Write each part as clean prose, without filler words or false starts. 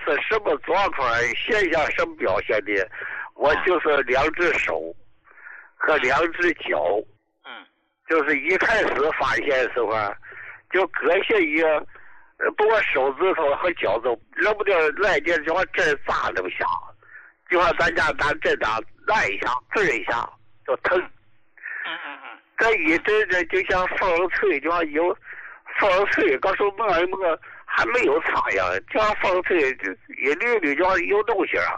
是什么状况，现象什么表现的？我就是2只手和2只脚，就是一开始发现的时候就搁下一个，不过手指头和脚趾扔不掉来劲，就像针扎那么下，就像咱家拿针按一下，震一下就疼。这一阵子就像风吹，就像有风吹，告诉摸一摸还没有苍蝇，就像风吹，一缕缕就像有东西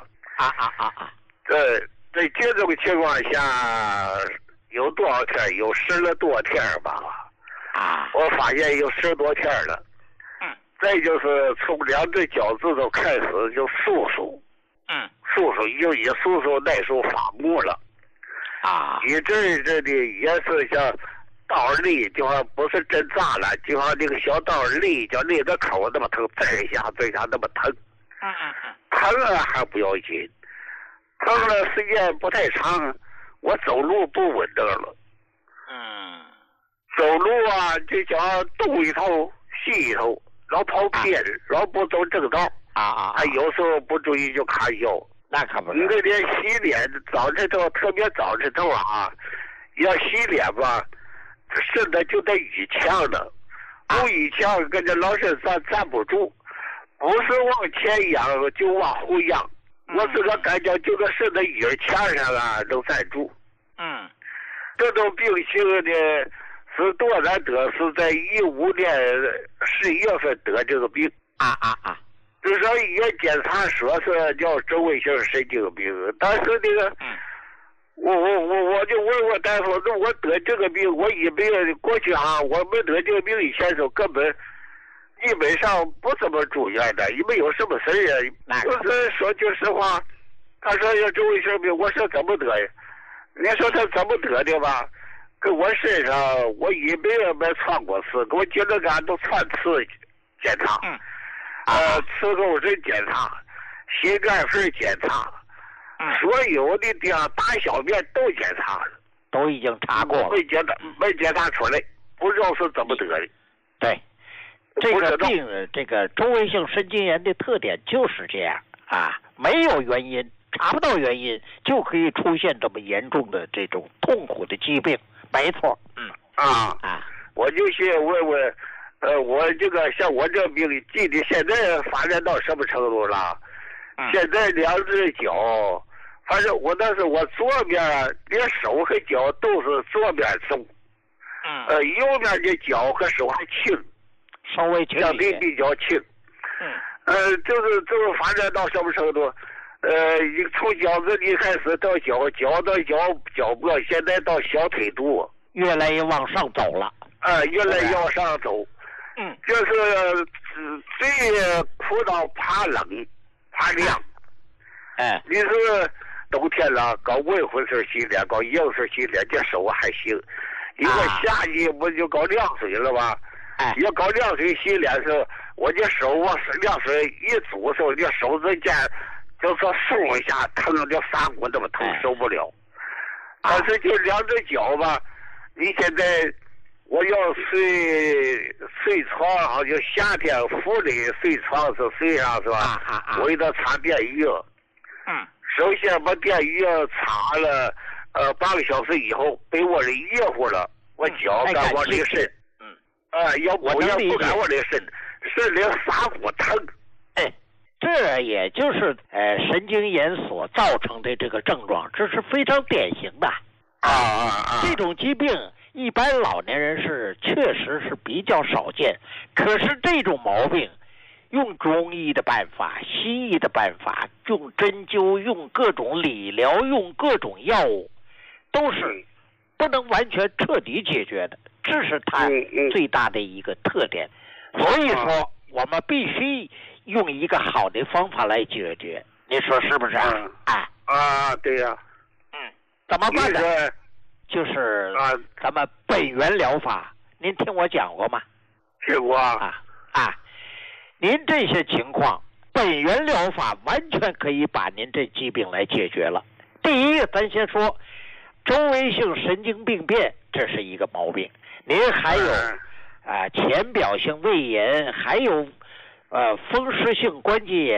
在这种情况下，有多少天？有10多天吧。我发现有10多天了。再就是从2只脚趾头开始就簌簌，就一簌簌那时候发木了。一阵阵的也是像刀利，就像不是针扎了，就像那个小刀利，叫那个口那么疼，这一下那么疼。疼了还不要紧，疼了时间不太长，我走路不稳当了。走路就想东一头西一头，老跑偏，老不走正道。有时候不注意就卡腰。 那可不是。 那天洗脸，早晨头特别早晨头要洗脸吧，身子就得倚墙了，不倚墙跟着老身站不住，不是往前仰就往后仰，我自个感觉就跟身子倚着墙上能站住。这种病情呢是多难得，是在15年11月份得这个病。至少医院检查说是叫周围性神经病，但是那个，我就问大夫，那我得这个病，我以为过去我没得这个病以前时候根本基本上不怎么住院的，也没有什么事就是说句实话，他说要周围性病，我说怎么得呀？你说他怎么得的吧？跟我身上我以为没穿过刺，给我颈子杆都穿刺检查。磁构针检查，心肝肺检查，所有的地方大小便都检查了， 都已经查过了， 没检查出来，不知道是怎么得的。 对，这个病，这个周围性神经炎的特点就是这样没有原因，查不到原因，就可以出现这么严重的这种痛苦的疾病。没错。 我就先问问。我这个像我这病记得现在发展到什么程度了？现在2只脚，反正我那是我左边连手和脚都是左边重，右边的脚和手还轻， 稍微轻相对比较轻。就是发展到什么程度？从脚趾底开始到脚，脚到脚脖，现在到小腿肚， 越来越往上走了。 越来越往上走。就是最苦到怕冷怕凉。你是冬天了搞温乎水洗脸，搞硬水洗脸，这手还行。一个夏季不就搞凉水了吧？要搞凉水洗脸的时候，我这手往凉水一煮的时候，这手指尖就说松一下，疼的撒骨那么疼，受不了。但是就2只脚吧，你现在我要睡床就夏天府里睡床是睡上是吧？我给他擦电浴。首先把电浴擦了半个小时以后，被窝里热乎了，我脚敢往里伸。要不敢往里伸，伸里撒骨疼。 这也就是神经炎所造成的这个症状，这是非常典型的。这种疾病一般老年人确实是比较少见，可是这种毛病用中医的办法、西医的办法，用针灸、用各种理疗、用各种药物，都是不能完全彻底解决的，这是它最大的一个特点。所以说我们必须用一个好的方法来解决，你说是不是对呀。 怎么办呢？就是咱们本源疗法，您听我讲过吗？ 听过您这些情况，本源疗法完全可以把您这疾病来解决了。第一个，咱先说周围性神经病变，这是一个毛病。您还有浅表性胃炎，还有风湿性关节炎。